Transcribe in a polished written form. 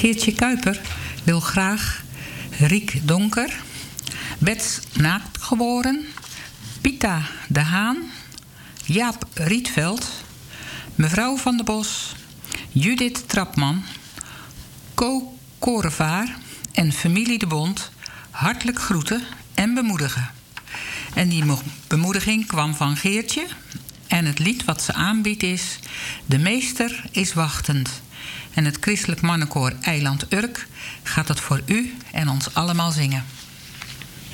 Geertje Kuiper wil graag Riek Donker, Bets Naaktgeboren, Pita de Haan, Jaap Rietveld, mevrouw Van der Bos, Judith Trapman, Co Korevaar en familie De Bond hartelijk groeten en bemoedigen. En die bemoediging kwam van Geertje. En het lied wat ze aanbiedt is De Meester is wachtend. En het christelijk mannenkoor Eiland Urk gaat het voor u en ons allemaal zingen.